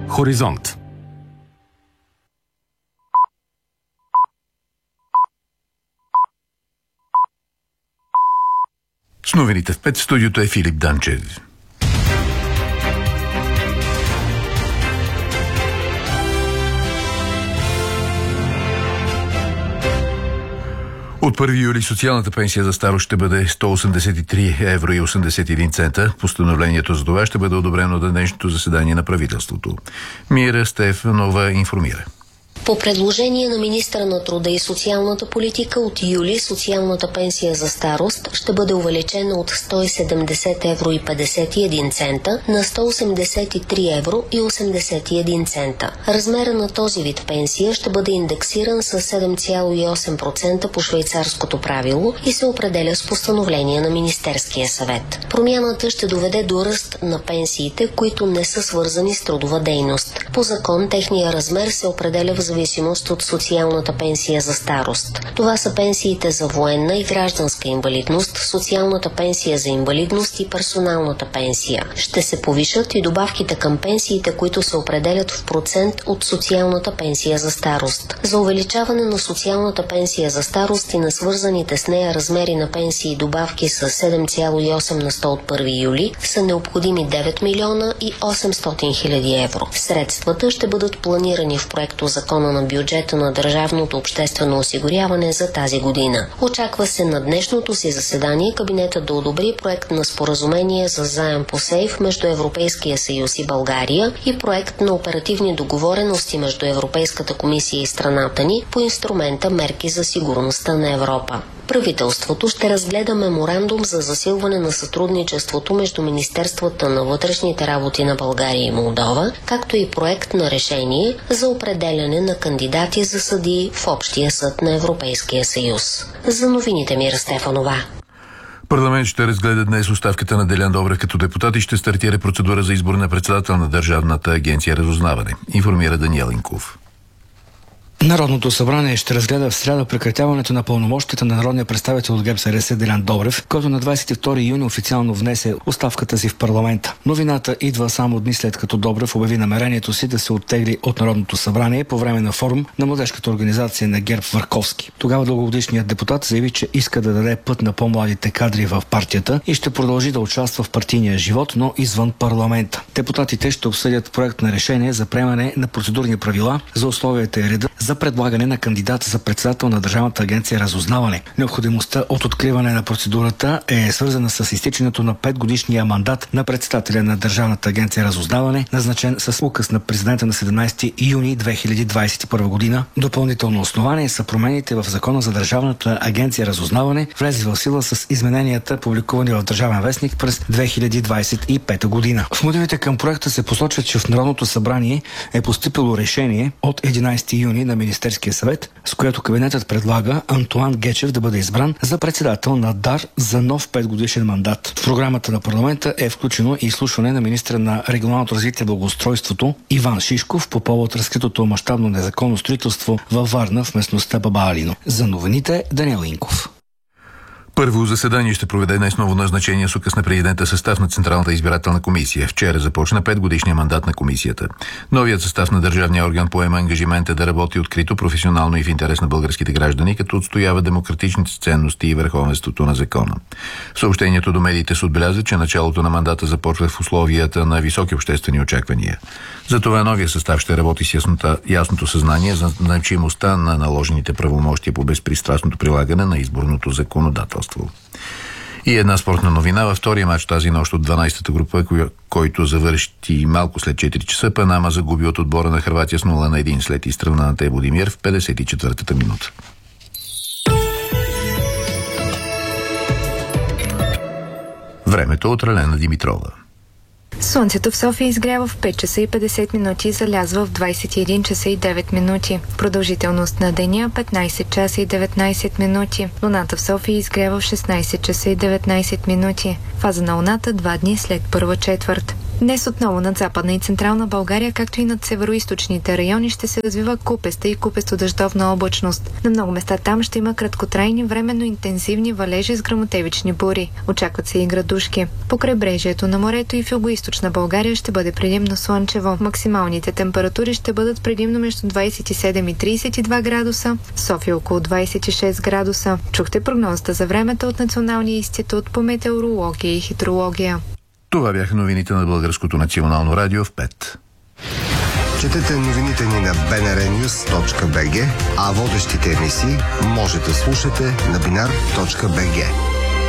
Хоризонт. С новините в 5 в студиото е Филип Данчев. От 1 юли социалната пенсия за старост ще бъде 183 евро и 81 цента. Постановлението за това ще бъде одобрено на днешното заседание на правителството. Мира Стефанова информира. По предложение на министъра на труда и социалната политика от юли социалната пенсия за старост ще бъде увеличена от 170 евро и 51 цента на 183 евро и 81 цента. Размера на този вид пенсия ще бъде индексиран с 7,8% по швейцарското правило и се определя с постановление на Министерския съвет. Промяната ще доведе до ръст на пенсиите, които не са свързани с трудова дейност. По закон техния размер се определя в зависимост от социалната пенсия за старост. Това са пенсиите за военна и гражданска инвалидност, социалната пенсия за инвалидност и персоналната пенсия. Ще се повишат и добавките към пенсиите, които се определят в процент от социалната пенсия за старост. За увеличаване на социалната пенсия за старост и на свързаните с нея размери на пенсии и добавки с 7,8 на 100 от 1 юли са необходими 9 милиона и 800 хиляди евро. Средствата ще бъдат планирани в проекто закона на бюджета на държавното обществено осигуряване за тази година. Очаква се на днешното си заседание кабинетът да одобри проект на споразумение за заем по сейф между Европейския съюз и България и проект на оперативни договорености между Европейската комисия и страната ни по инструмента Мерки за сигурността на Европа. Правителството ще разгледа меморандум за засилване на сътрудничеството между Министерствата на вътрешните работи на България и Молдова, както и проект на решение за определяне на кандидати за съдии в Общия съд на Европейския съюз. За новините Мира Стефанова. Парламент ще разгледа днес оставката на Делян Добрев като депутат и ще стартира процедура за избор на председател на Държавната агенция разузнаване, информира Даниел Инков. Народното събрание ще разгледа в сряда прекратяването на пълномощията на народния представител от ГЕРБ-СДС Делян Добрев, който на 22 юни официално внесе оставката си в парламента. Новината идва само дни след като Добрев обяви намерението си да се оттегли от Народното събрание по време на форум на младежката организация на ГЕРБ Върховски. Тогава дългогодишният депутат заяви, че иска да даде път на по-младите кадри в партията и ще продължи да участва в партийния живот, но извън парламента. Депутатите ще обсъдят проект на решение за приемане на процедурни правила за условията и реда за предлагане на кандидат за председател на Държавната агенция разузнаване. Необходимостта от откриване на процедурата е свързана с изтичането на 5-годишния мандат на председателя на Държавната агенция разузнаване, назначен с указ на президента на 17 юни 2021 година. Допълнително основание са промените в Закона за Държавната агенция разузнаване, влезли в сила с измененията, публикувани в Държавен вестник през 2025 година. В мотивите към проекта се посочва, че в Народното събрание е постъпило решение от 11 юни на Министерския съвет, с което кабинетът предлага Антоан Гечев да бъде избран за председател на ДАР за нов 5-годишен мандат. В програмата на парламента е включено и изслушване на министра на регионалното развитие и благоустройството Иван Шишков по повод разкритото мащабно незаконно строителство във Варна в местността Баба Алино. За новините Даниел Инков. Първо заседание ще проведе днес ново назначение с указ на президента състав на Централната избирателна комисия. Вчера започна 5-годишния мандат на комисията. Новият състав на държавния орган поема ангажимента да работи открито, професионално и в интерес на българските граждани, като отстоява демократичните ценности и върховенството на закона. В съобщението до медиите се отбеляза, че началото на мандата започва в условията на високи обществени очаквания. Затова новия състав ще работи с ясното съзнание за значимостта на наложените правомощия по безпристрастното прилагане на изборното законодателство. И една спортна новина. Във втория матч тази нощ от 12-та група, който завърши малко след 4 часа, Панама загуби от отбора на Хърватия с 0-1 след изстрел на Антей Будимир в 54-та минута. Времето от Ралена Димитрова. Слънцето в София изгрява в 5 часа и 50 минути и залязва в 21 часа и 9 минути. Продължителност на деня 15 часа и 19 минути. Луната в София изгрява в 16 часа и 19 минути. Фаза на луната 2 дни след първа четвърт. Днес отново над Западна и Централна България, както и над североизточните райони, ще се развива купеста и купесто-дъждовна облачност. На много места там ще има краткотрайни, временно интензивни валежи с гръмотевични бури. Очакват се и градушки. По крайбрежието на морето и в югоизточна България ще бъде предимно слънчево. Максималните температури ще бъдат предимно между 27 и 32 градуса, София около 26 градуса. Чухте прогнозата за времето от Националния институт по метеорология и хидрология. Това бяха новините на Българското национално радио в 5. Четете новините ни на bnrnews.bg, а водещите емисии може да слушате на binar.bg.